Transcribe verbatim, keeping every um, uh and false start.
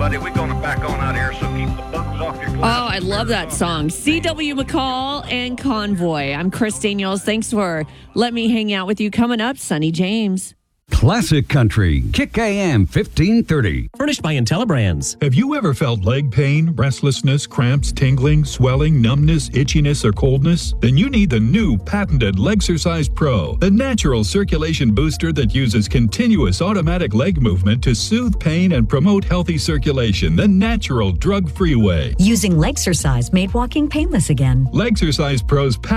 buddy. We're going to back on out here, so keep the bugs off your Oh, glass. I love that song. C W McCall and Convoy. I'm Chris Daniels. Thanks for letting me hang out with you. Coming up, Sonny James. Classic Country, Kick A M fifteen thirty. Furnished by IntelliBrands. Have you ever felt leg pain, restlessness, cramps, tingling, swelling, numbness, itchiness, or coldness? Then you need the new patented Legsercise Pro, the natural circulation booster that uses continuous automatic leg movement to soothe pain and promote healthy circulation the natural drug-free way. Using Legsercise made walking painless again. Legsercise Pro's